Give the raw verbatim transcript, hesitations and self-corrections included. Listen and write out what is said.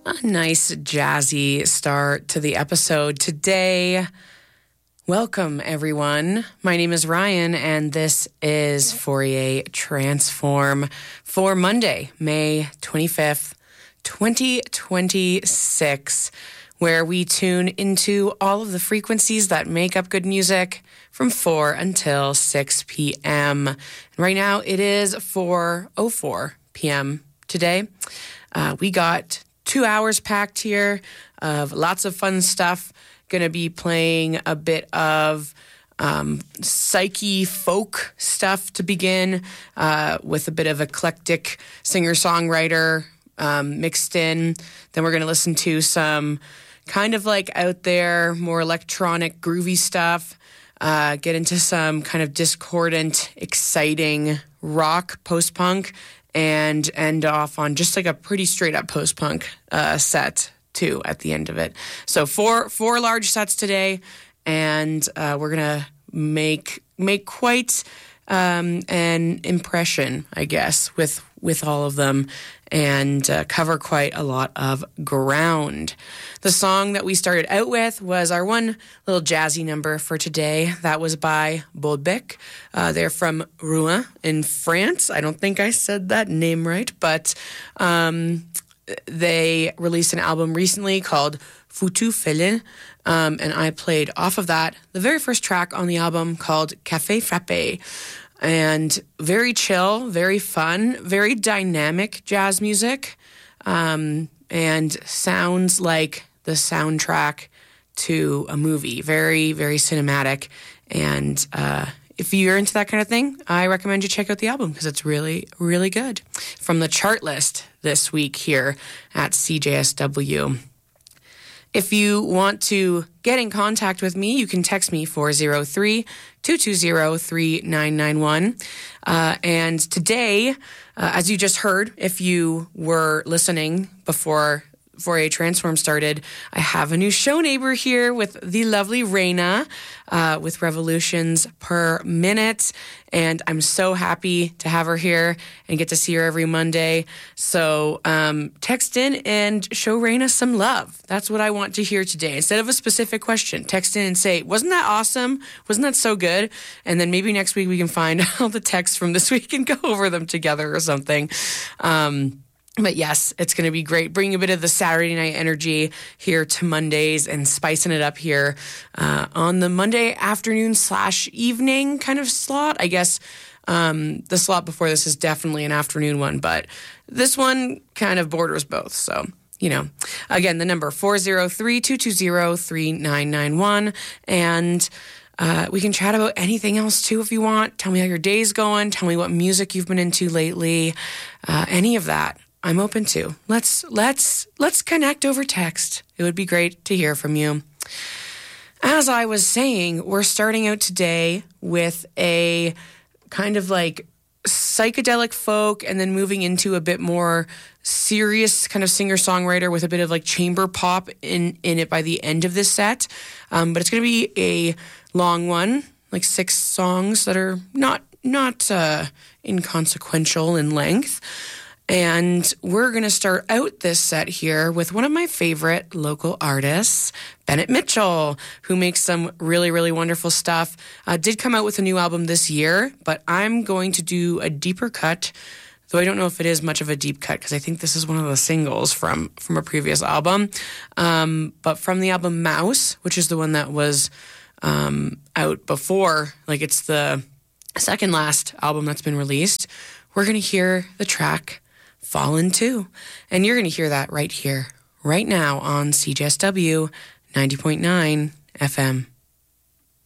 A nice jazzy start to the episode today. Welcome, everyone. My name is Ryan, and this is Fourier Transform for Monday, May twenty-fifth, twenty twenty-six, where we tune into all of the frequencies that make up good music from four until six p.m. And right now, it is four oh four p.m. today. Uh, we got two hours packed here of lots of fun stuff. Going to be playing a bit of um, psyche folk stuff to begin uh, with a bit of eclectic singer-songwriter um, mixed in. Then we're going to listen to some kind of like out there, more electronic, groovy stuff. Uh, get into some kind of discordant, exciting rock, post-punk, and end off on just like a pretty straight-up post-punk uh, set too at the end of it. So four four large sets today, and uh, we're gonna make make quite um, an impression, I guess, with with all of them, and uh, cover quite a lot of ground. The song that we started out with was our one little jazzy number for today. That was by Bolbec. Uh, they're from Rouen in France. I don't think I said that name right, but um, they released an album recently called Foutu Félin, um, and I played off of that the very first track on the album called Café Frappé. And very chill, very fun, very dynamic jazz music, um, and sounds like the soundtrack to a movie. Very, very cinematic. And uh, if you're into that kind of thing, I recommend you check out the album because it's really, really good. From the chart list this week here at C J S W. If you want to get in contact with me, you can text me four oh three, two two zero, three nine nine one. Uh, and today, uh, as you just heard, if you were listening before Fourier Transform started, I have a new show neighbor here with the lovely Raina uh, with Revolutions Per Minute. And I'm so happy to have her here and get to see her every Monday. So um, text in and show Raina some love. That's what I want to hear today. Instead of a specific question, text in and say, wasn't that awesome? Wasn't that so good? And then maybe next week we can find all the texts from this week and go over them together or something. Um But yes, it's going to be great. Bring a bit of the Saturday night energy here to Mondays and spicing it up here uh, on the Monday afternoon slash evening kind of slot. I guess um, the slot before this is definitely an afternoon one, but this one kind of borders both. So, you know, again, the number four oh three, two two zero, three nine nine one. And Uh, we can chat about anything else, too, if you want. Tell me how your day's going. Tell me what music you've been into lately. Uh, any of that, I'm open to. Let's let's let's connect over text. It would be great to hear from you. As I was saying, we're starting out today with a kind of like psychedelic folk and then moving into a bit more serious kind of singer-songwriter with a bit of like chamber pop in, in it by the end of this set. Um, but it's going to be a long one, like six songs that are not not uh, inconsequential in length. And we're going to start out this set here with one of my favorite local artists, Bennett Mitchell, who makes some really, really wonderful stuff. Uh, did come out with a new album this year, but I'm going to do a deeper cut, though I don't know if it is much of a deep cut because I think this is one of the singles from, from a previous album. Um, but from the album Mouse, which is the one that was um, out before, like it's the second last album that's been released, we're going to hear the track Fallen two. And you're going to hear that right here, right now on C J S W ninety point nine F M.